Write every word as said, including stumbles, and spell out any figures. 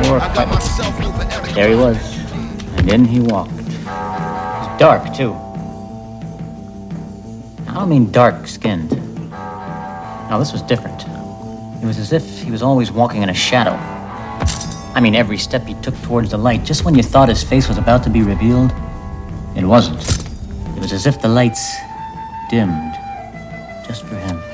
Poor Piper. There he was, and in he walked. It was dark, too. I don't mean dark-skinned. No, this was different. It was as if he was always walking in a shadow. I mean, every step he took towards the light, just when you thought his face was about to be revealed, it wasn't. It was as if the lights dimmed just for him.